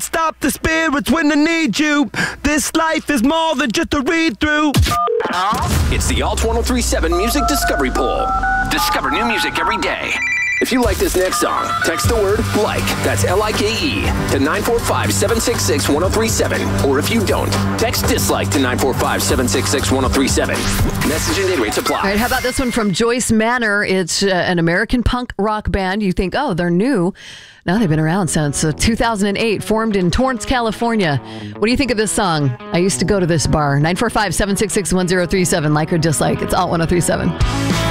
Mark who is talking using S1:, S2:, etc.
S1: Stop the spirits when they need you. This life is more than just a read-through.
S2: It's the Alt 1037 Music Discovery Poll. Discover new music every day. If you like this next song, text the word LIKE, that's L-I-K-E, to 945-766-1037. Or if you don't, text DISLIKE to 945-766-1037. Message and data rates apply.
S3: All right, how about this one from Joyce Manor? It's an American punk rock band. You think, oh, they're new. No, they've been around since 2008, formed in Torrance, California. What do you think of this song? I used to go to this bar. 945-766-1037. Like or dislike. It's Alt 1037.